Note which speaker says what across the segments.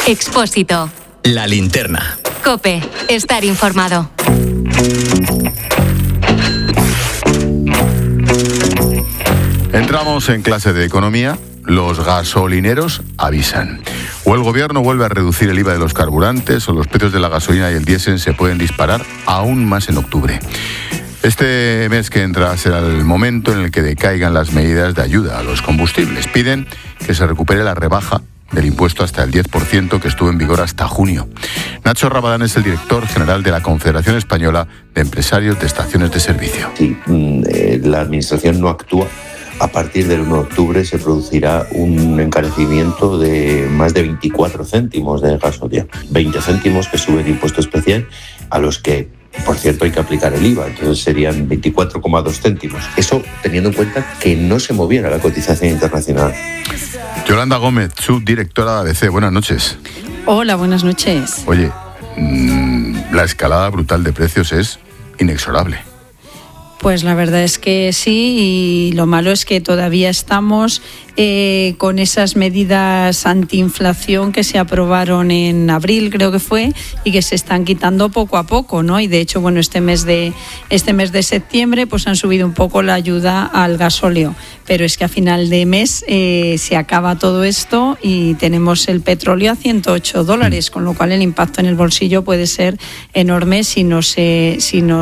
Speaker 1: Expósito.
Speaker 2: La linterna.
Speaker 1: COPE. Estar informado.
Speaker 3: Entramos en clase de economía. Los gasolineros avisan. O el gobierno vuelve a reducir el IVA de los carburantes, o los precios de la gasolina y el diésel se pueden disparar aún más en octubre. Este mes que entra será el momento en el que decaigan las medidas de ayuda a los combustibles. Piden que se recupere la rebaja del impuesto hasta el 10% que estuvo en vigor hasta junio. Nacho Rabadán es el director general de la Confederación Española de Empresarios de Estaciones de Servicio.
Speaker 4: Si la Administración no actúa, a partir del 1 de octubre se producirá un encarecimiento de más de 24 céntimos de gasolina. 20 céntimos que sube el impuesto especial, a los que, por cierto, hay que aplicar el IVA. Entonces serían 24,2 céntimos. Eso teniendo en cuenta que no se moviera la cotización internacional.
Speaker 3: Yolanda Gómez, subdirectora de ABC. Buenas noches.
Speaker 5: Hola, buenas noches.
Speaker 3: Oye, la escalada brutal de precios es inexorable.
Speaker 5: Pues la verdad es que sí, y lo malo es que todavía estamos con esas medidas antiinflación que se aprobaron en abril, creo que fue, y que se están quitando poco a poco, ¿no? Y de hecho, bueno, este mes de septiembre pues han subido un poco la ayuda al gasóleo, pero es que a final de mes se acaba todo esto y tenemos el petróleo a $108, con lo cual el impacto en el bolsillo puede ser enorme si no se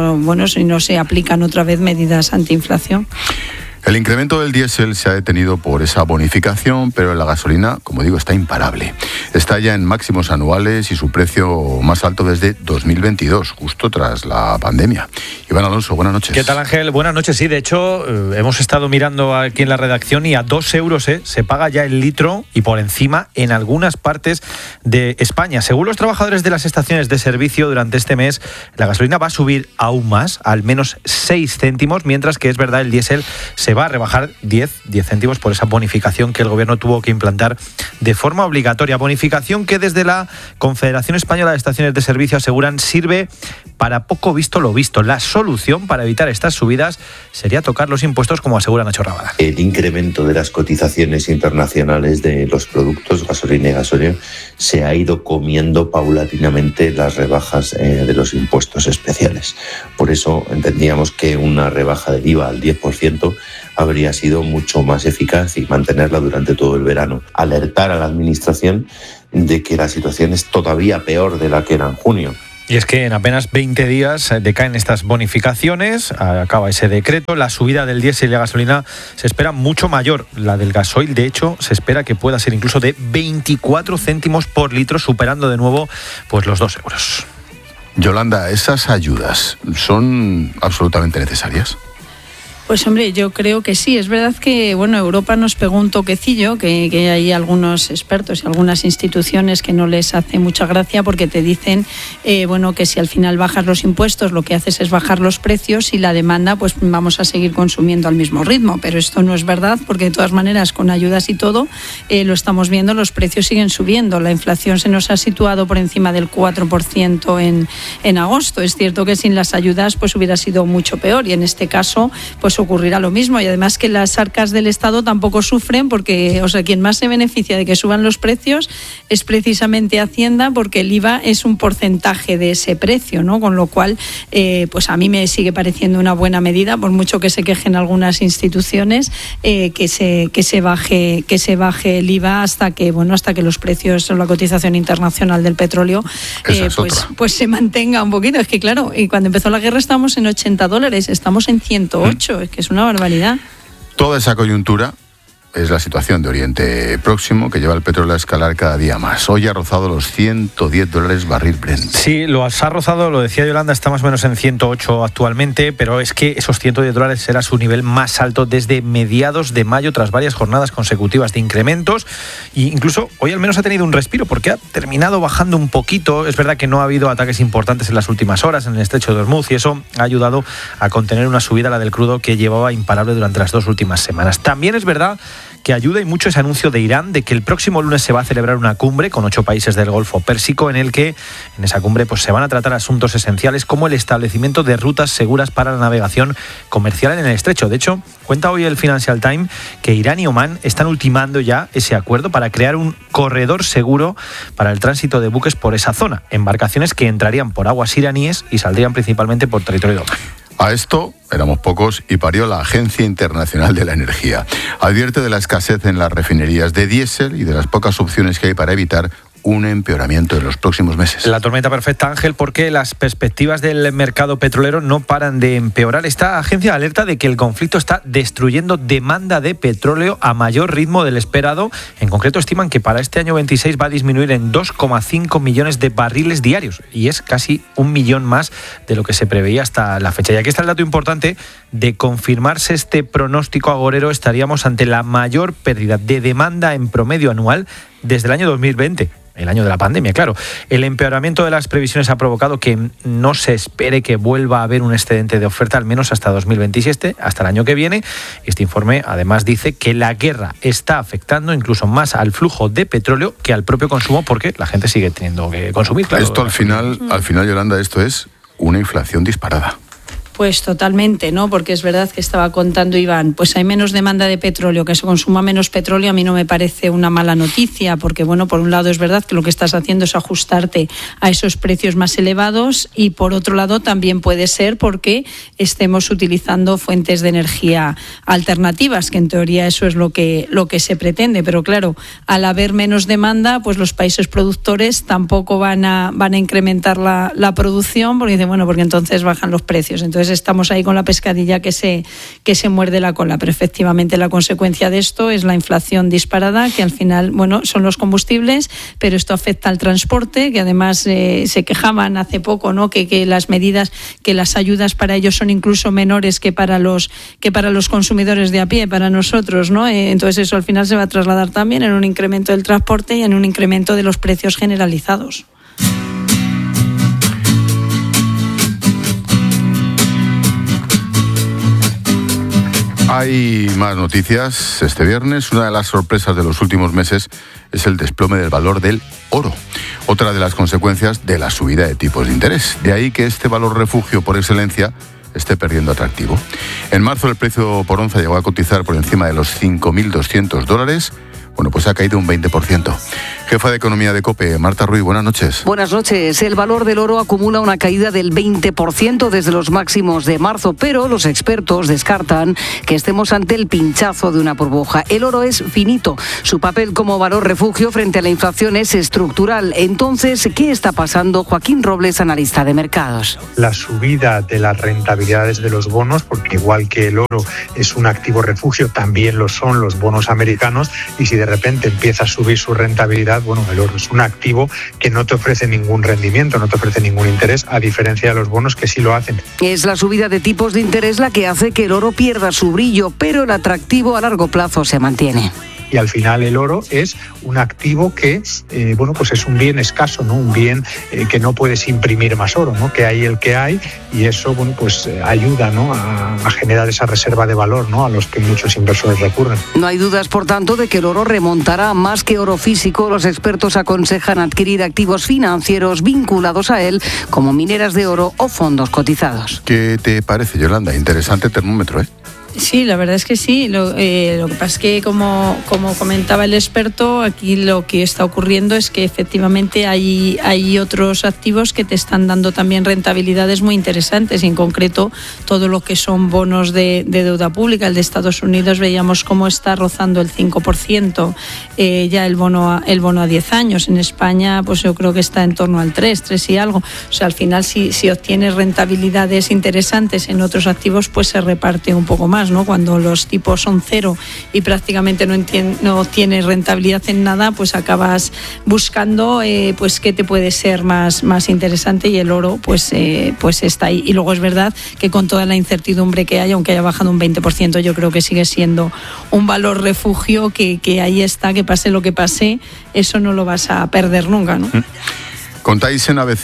Speaker 5: aplican otra vez medidas antiinflación.
Speaker 3: El incremento del diésel se ha detenido por esa bonificación, pero la gasolina, como digo, está imparable. Está ya en máximos anuales y su precio más alto desde 2022, justo tras la pandemia. Iván Alonso, buenas noches.
Speaker 6: ¿Qué tal, Ángel? Buenas noches. Sí, de hecho, hemos estado mirando aquí en la redacción y a 2 euros se paga ya el litro, y por encima en algunas partes de España. Según los trabajadores de las estaciones de servicio, durante este mes la gasolina va a subir aún más, al menos 6 céntimos, mientras que es verdad el diésel se va a rebajar 10 céntimos por esa bonificación que el gobierno tuvo que implantar de forma obligatoria. Bonificación que desde la Confederación Española de Estaciones de Servicio aseguran sirve para poco visto lo visto. La solución para evitar estas subidas sería tocar los impuestos, como asegura Nacho Rabadán.
Speaker 4: El incremento de las cotizaciones internacionales de los productos gasolina y gasóleo se ha ido comiendo paulatinamente las rebajas de los impuestos especiales. Por eso entendíamos que una rebaja del IVA al 10% habría sido mucho más eficaz, y mantenerla durante todo el verano. Alertar a la Administración de que la situación es todavía peor de la que era en junio.
Speaker 6: Y es que en apenas 20 días decaen estas bonificaciones, acaba ese decreto. La subida del diésel y la gasolina se espera mucho mayor. La del gasoil, de hecho, se espera que pueda ser incluso de 24 céntimos por litro, superando de nuevo pues los 2 euros.
Speaker 3: Yolanda, ¿esas ayudas son absolutamente necesarias?
Speaker 5: Pues hombre, yo creo que sí. Es verdad que Europa nos pegó un toquecillo, que hay algunos expertos y algunas instituciones que no les hace mucha gracia, porque te dicen que si al final bajas los impuestos lo que haces es bajar los precios, y la demanda pues vamos a seguir consumiendo al mismo ritmo. Pero esto no es verdad, porque de todas maneras con ayudas y todo lo estamos viendo, los precios siguen subiendo. La inflación se nos ha situado por encima del 4% en agosto. Es cierto que sin las ayudas pues hubiera sido mucho peor, y en este caso pues ocurrirá lo mismo. Y además que las arcas del Estado tampoco sufren, porque quien más se beneficia de que suban los precios es precisamente Hacienda, porque el IVA es un porcentaje de ese precio, ¿no? Con lo cual pues a mí me sigue pareciendo una buena medida, por mucho que se quejen algunas instituciones, que se baje el IVA hasta que los precios o la cotización internacional del petróleo pues se mantenga un poquito. Es que claro, y cuando empezó la guerra estábamos en $80, estamos en 108. Es que es una barbaridad.
Speaker 3: Toda esa coyuntura es la situación de Oriente Próximo, que lleva el petróleo a escalar cada día más. Hoy ha rozado los $110 barril Brent.
Speaker 6: Sí, lo ha rozado, lo decía Yolanda, está más o menos en 108 actualmente, pero es que esos $110 será su nivel más alto desde mediados de mayo, tras varias jornadas consecutivas de incrementos. E incluso hoy al menos ha tenido un respiro, porque ha terminado bajando un poquito. Es verdad que no ha habido ataques importantes en las últimas horas en el estrecho de Hormuz, y eso ha ayudado a contener una subida, la del crudo, que llevaba imparable durante las 2 últimas semanas. También es verdad que ayuda y mucho ese anuncio de Irán de que el próximo lunes se va a celebrar una cumbre con 8 países del Golfo Pérsico en el que en esa cumbre pues se van a tratar asuntos esenciales como el establecimiento de rutas seguras para la navegación comercial en el estrecho. De hecho, cuenta hoy el Financial Times que Irán y Omán están ultimando ya ese acuerdo para crear un corredor seguro para el tránsito de buques por esa zona, embarcaciones que entrarían por aguas iraníes y saldrían principalmente por territorio de Omán.
Speaker 3: A esto éramos pocos y parió la Agencia Internacional de la Energía. Advierte de la escasez en las refinerías de diésel y de las pocas opciones que hay para evitar un empeoramiento en los próximos meses.
Speaker 6: La tormenta perfecta, Ángel, porque las perspectivas del mercado petrolero no paran de empeorar. Esta agencia alerta de que el conflicto está destruyendo demanda de petróleo a mayor ritmo del esperado. En concreto, estiman que para este año 26 va a disminuir en 2,5 millones de barriles diarios y es casi 1 millón más de lo que se preveía hasta la fecha. Y aquí está el dato importante: de confirmarse este pronóstico agorero, estaríamos ante la mayor pérdida de demanda en promedio anual desde el año 2020. El año de la pandemia, claro. El empeoramiento de las previsiones ha provocado que no se espere que vuelva a haber un excedente de oferta, al menos hasta 2027, hasta el año que viene. Este informe además dice que la guerra está afectando incluso más al flujo de petróleo que al propio consumo, porque la gente sigue teniendo que consumir, claro.
Speaker 3: Esto al final, Yolanda, esto es una inflación disparada.
Speaker 5: Pues totalmente, ¿no? Porque es verdad que estaba contando Iván, pues hay menos demanda de petróleo, que se consuma menos petróleo, a mí no me parece una mala noticia, porque bueno, por un lado es verdad que lo que estás haciendo es ajustarte a esos precios más elevados y por otro lado también puede ser porque estemos utilizando fuentes de energía alternativas, que en teoría eso es lo que se pretende, pero claro, al haber menos demanda, pues los países productores tampoco van a incrementar la producción, porque dicen, bueno, porque entonces bajan los precios. Entonces estamos ahí con la pescadilla que se muerde la cola, pero efectivamente la consecuencia de esto es la inflación disparada, que al final, bueno, son los combustibles, pero esto afecta al transporte, que además se quejaban hace poco, ¿no? Que las medidas, que las ayudas para ellos son incluso menores que para los consumidores de a pie, para nosotros, ¿no? Entonces eso al final se va a trasladar también en un incremento del transporte y en un incremento de los precios generalizados.
Speaker 3: Hay más noticias este viernes. Una de las sorpresas de los últimos meses es el desplome del valor del oro. Otra de las consecuencias de la subida de tipos de interés. De ahí que este valor refugio por excelencia esté perdiendo atractivo. En marzo el precio por onza llegó a cotizar por encima de los $5.200. Bueno, pues ha caído un 20%. Jefa de Economía de COPE, Marta Ruiz, buenas noches.
Speaker 2: Buenas noches. El valor del oro acumula una caída del 20% desde los máximos de marzo, pero los expertos descartan que estemos ante el pinchazo de una burbuja. El oro es finito. Su papel como valor refugio frente a la inflación es estructural. Entonces, ¿qué está pasando? Joaquín Robles, analista de mercados.
Speaker 7: La subida de las rentabilidades de los bonos, porque igual que el oro es un activo refugio, también lo son los bonos americanos, y si de repente empieza a subir su rentabilidad, bueno, el oro es un activo que no te ofrece ningún rendimiento, no te ofrece ningún interés, a diferencia de los bonos que sí lo hacen.
Speaker 2: Es la subida de tipos de interés la que hace que el oro pierda su brillo, pero el atractivo a largo plazo se mantiene.
Speaker 7: Y al final el oro es un activo que, pues es un bien escaso, ¿no? Un bien que no puedes imprimir más oro, ¿no? Que hay el que hay, y eso, ayuda, ¿no? a generar esa reserva de valor, ¿no? A los que muchos inversores recurren.
Speaker 2: No hay dudas, por tanto, de que el oro remontará más que oro físico. Los expertos aconsejan adquirir activos financieros vinculados a él, como mineras de oro o fondos cotizados.
Speaker 3: ¿Qué te parece, Yolanda? Interesante termómetro, ¿eh?
Speaker 5: Sí, la verdad es que sí. Lo que pasa es que, como comentaba el experto, aquí lo que está ocurriendo es que efectivamente hay otros activos que te están dando también rentabilidades muy interesantes, y en concreto todo lo que son bonos de deuda pública. El de Estados Unidos veíamos cómo está rozando el 5%, ya el bono a 10 años. En España, pues yo creo que está en torno al 3 y algo. O sea, al final, si obtienes rentabilidades interesantes en otros activos, pues se reparte un poco más, ¿no? Cuando los tipos son cero y prácticamente no tienes rentabilidad en nada, pues acabas buscando pues qué te puede ser más interesante, y el oro pues está ahí. Y luego es verdad que con toda la incertidumbre que hay, aunque haya bajado un 20%, yo creo que sigue siendo un valor refugio que ahí está, que pase lo que pase, eso no lo vas a perder nunca, ¿no?
Speaker 3: Contáis en ABC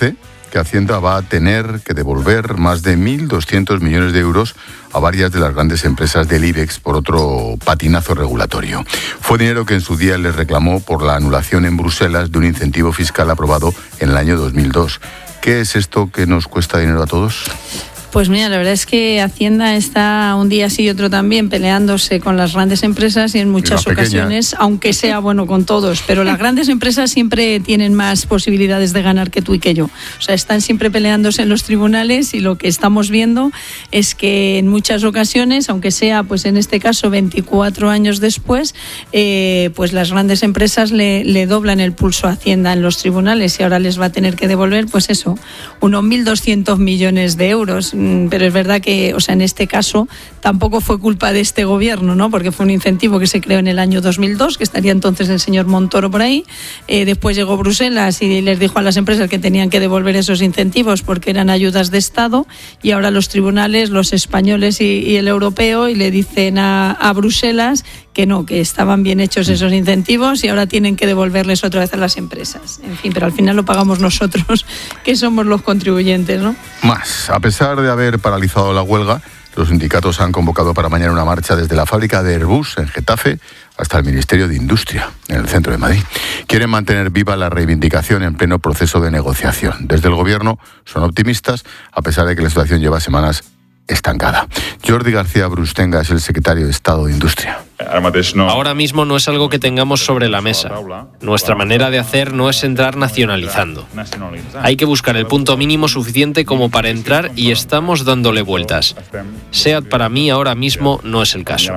Speaker 3: que Hacienda va a tener que devolver más de 1.200 millones de euros a varias de las grandes empresas del IBEX por otro patinazo regulatorio. Fue dinero que en su día les reclamó por la anulación en Bruselas de un incentivo fiscal aprobado en el año 2002. ¿Qué es esto que nos cuesta dinero a todos?
Speaker 5: Pues mira, la verdad es que Hacienda está un día sí y otro también peleándose con las grandes empresas y en muchas ocasiones, aunque sea bueno con todos, pero las grandes empresas siempre tienen más posibilidades de ganar que tú y que yo. O sea, están siempre peleándose en los tribunales y lo que estamos viendo es que en muchas ocasiones, aunque sea pues en este caso 24 años después, pues las grandes empresas le doblan el pulso a Hacienda en los tribunales y ahora les va a tener que devolver pues eso, unos 1.200 millones de euros. Pero es verdad que, o sea, en este caso tampoco fue culpa de este gobierno, ¿no? Porque fue un incentivo que se creó en el año 2002, que estaría entonces el señor Montoro por ahí. Después llegó Bruselas y les dijo a las empresas que tenían que devolver esos incentivos porque eran ayudas de Estado, y ahora los tribunales, los españoles y el europeo, y le dicen a Bruselas que no, que estaban bien hechos esos incentivos y ahora tienen que devolverles otra vez a las empresas. En fin, pero al final lo pagamos nosotros, que somos los contribuyentes, ¿no?
Speaker 3: Más, a pesar de haber paralizado la huelga, los sindicatos han convocado para mañana una marcha desde la fábrica de Airbus en Getafe hasta el Ministerio de Industria, en el centro de Madrid. Quieren mantener viva la reivindicación en pleno proceso de negociación. Desde el Gobierno son optimistas, a pesar de que la situación lleva semanas estancada. Jordi García Brustenga es el secretario de Estado de Industria.
Speaker 8: Ahora mismo no es algo que tengamos sobre la mesa. Nuestra manera de hacer no es entrar nacionalizando. Hay que buscar el punto mínimo suficiente como para entrar y estamos dándole vueltas. SEAT para mí ahora mismo no es el caso.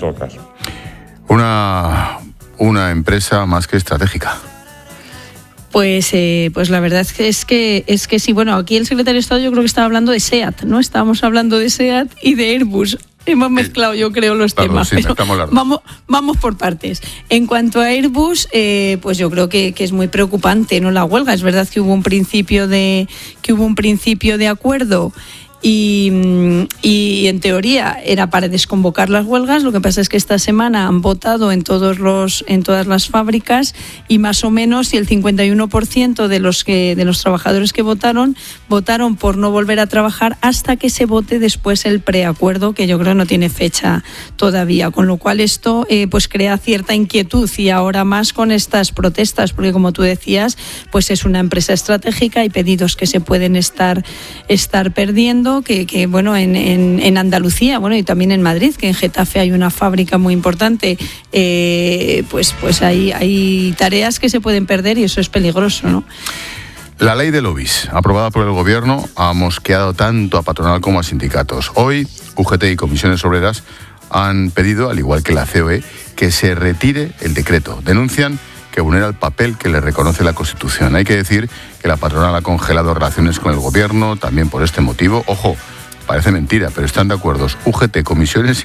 Speaker 3: Una empresa más que estratégica.
Speaker 5: Pues la verdad es que sí. Bueno, aquí el secretario de Estado yo creo que estaba hablando de SEAT, ¿no? Estábamos hablando de SEAT y de Airbus. Hemos mezclado, yo creo, los temas. Sí, pero vamos por partes. En cuanto a Airbus, pues yo creo que es muy preocupante, ¿no? La huelga. Es verdad que hubo un principio de acuerdo. Y en teoría era para desconvocar las huelgas. Lo que pasa es que esta semana han votado en todas las fábricas y más o menos el 51% de los trabajadores que votaron por no volver a trabajar hasta que se vote después el preacuerdo, que yo creo no tiene fecha todavía, con lo cual esto pues crea cierta inquietud, y ahora más con estas protestas, porque como tú decías, pues es una empresa estratégica, hay pedidos que se pueden estar perdiendo. Que bueno, en Andalucía, bueno, y también en Madrid, que en Getafe hay una fábrica muy importante, pues hay tareas que se pueden perder y eso es peligroso, ¿no?
Speaker 3: La ley de lobbies, aprobada por el Gobierno, ha mosqueado tanto a patronal como a sindicatos. Hoy, UGT y comisiones obreras han pedido, al igual que la COE, que se retire el decreto. Denuncian que vulnera el papel que le reconoce la Constitución. Hay que decir que la patronal ha congelado relaciones con el Gobierno también por este motivo. Ojo, parece mentira, pero están de acuerdo UGT, comisiones